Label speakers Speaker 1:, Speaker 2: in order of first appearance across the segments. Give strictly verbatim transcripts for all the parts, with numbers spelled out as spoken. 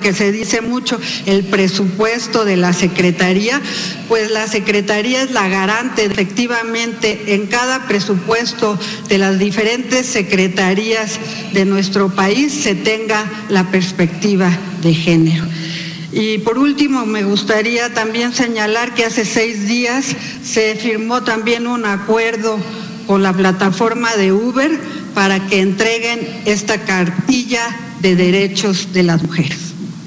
Speaker 1: que se dice mucho, el presupuesto de la Secretaría, pues la Secretaría es la garante, efectivamente, en cada presupuesto de las diferentes secretarías de nuestro país se tenga la perspectiva de género. Y por último, me gustaría también señalar que hace seis días se firmó también un acuerdo con la plataforma de Uber para que entreguen esta cartilla de derechos de las mujeres.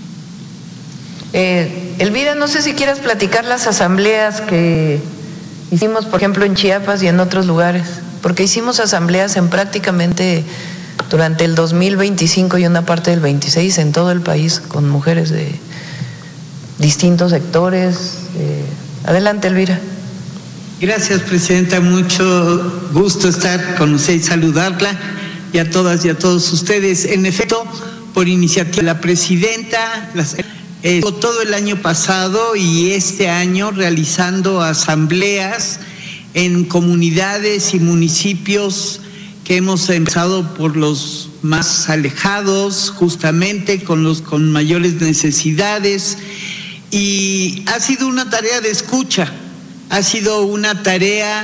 Speaker 2: Eh, Elvira, no sé si quieras platicar las asambleas que hicimos, por ejemplo, en Chiapas y en otros lugares, porque hicimos asambleas en prácticamente durante el dos mil veinticinco y una parte del veintiséis en todo el país con mujeres de distintos sectores. Eh, adelante, Elvira.
Speaker 3: Gracias, Presidenta. Mucho gusto estar con usted y saludarla, y a todas y a todos ustedes. En efecto, por iniciativa de la Presidenta, las, eh, todo el año pasado y este año realizando asambleas en comunidades y municipios que hemos empezado por los más alejados, justamente con los con mayores necesidades. Y ha sido una tarea de escucha, ha sido una tarea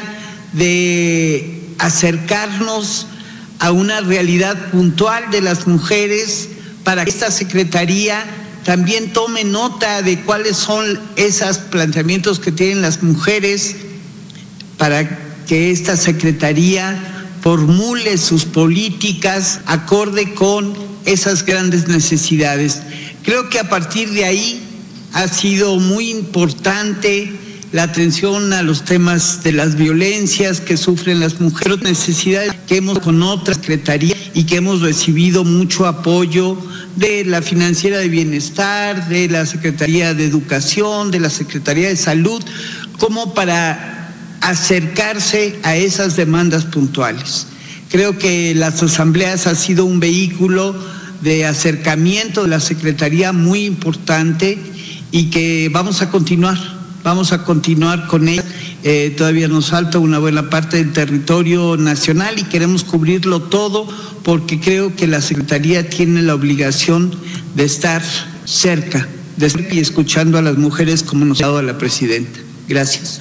Speaker 3: de acercarnos a una realidad puntual de las mujeres para que esta Secretaría también tome nota de cuáles son esos planteamientos que tienen las mujeres, para que esta Secretaría formule sus políticas acorde con esas grandes necesidades. Creo que a partir de ahí ha sido muy importante la atención a los temas de las violencias que sufren las mujeres, necesidades que hemos con otra secretaría y que hemos recibido mucho apoyo de la Financiera de Bienestar, de la Secretaría de Educación, de la Secretaría de Salud, como para acercarse a esas demandas puntuales. Creo que las asambleas han sido un vehículo de acercamiento de la Secretaría muy importante, y que vamos a continuar, vamos a continuar con ella. Eh, todavía nos falta una buena parte del territorio nacional y queremos cubrirlo todo, porque creo que la Secretaría tiene la obligación de estar cerca, de estar y escuchando a las mujeres, como nos ha dado la Presidenta. Gracias.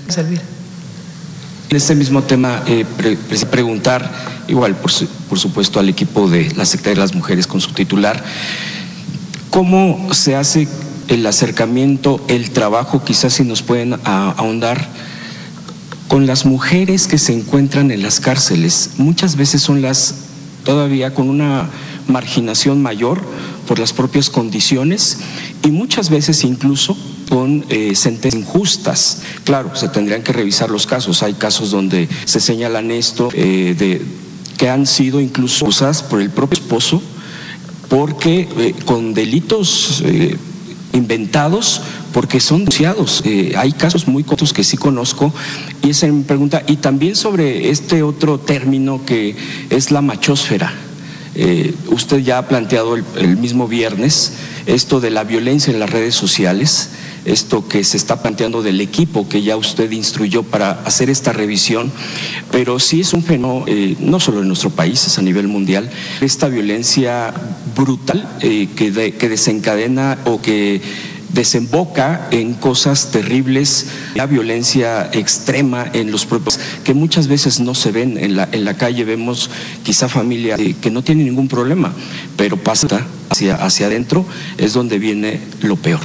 Speaker 4: En este mismo tema, eh, pre preguntar, igual por, su por supuesto al equipo de la Secretaría de las Mujeres con su titular, ¿cómo se hace el acercamiento, el trabajo, quizás si nos pueden ahondar, con las mujeres que se encuentran en las cárceles? Muchas veces son las todavía con una marginación mayor por las propias condiciones, y muchas veces incluso con eh, sentencias injustas. Claro, se tendrían que revisar los casos. Hay casos donde se señalan esto, eh, de, que han sido incluso usadas por el propio esposo, porque eh, con delitos eh, inventados, porque son denunciados. Eh, hay casos muy cortos que sí conozco, y esa es mi pregunta. Y también sobre este otro término que es la machósfera. Eh, usted ya ha planteado el, el mismo viernes esto de la violencia en las redes sociales, esto que se está planteando del equipo que ya usted instruyó para hacer esta revisión, pero sí es un fenómeno, eh, no solo en nuestro país, es a nivel mundial, esta violencia brutal eh, que, de, que desencadena o que desemboca en cosas terribles, la violencia extrema en los propios, que muchas veces no se ven en la, en la calle. Vemos quizá familias eh, que no tienen ningún problema, pero pasa hacia, hacia adentro, es donde viene lo peor.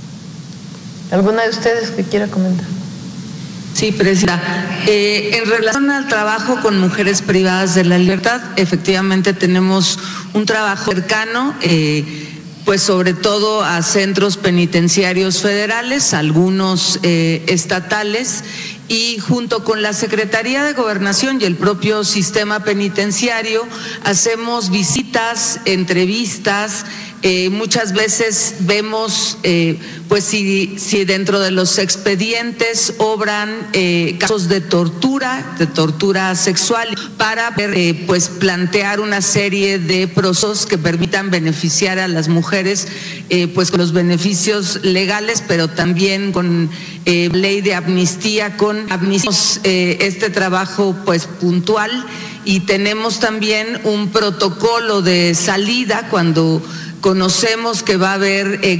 Speaker 2: ¿Alguna de ustedes que quiera comentar?
Speaker 5: Sí, Presidenta. Eh, en relación al trabajo con mujeres privadas de la libertad, efectivamente tenemos un trabajo cercano, eh, pues sobre todo a centros penitenciarios federales, algunos eh, estatales, y junto con la Secretaría de Gobernación y el propio sistema penitenciario hacemos visitas, entrevistas. Eh, muchas veces vemos eh, pues si, si dentro de los expedientes obran eh, casos de tortura, de tortura sexual, para eh, pues plantear una serie de procesos que permitan beneficiar a las mujeres eh, pues con los beneficios legales, pero también con eh, ley de amnistía, con amnistías, eh, este trabajo pues puntual, y tenemos también un protocolo de salida cuando conocemos que va a haber eh,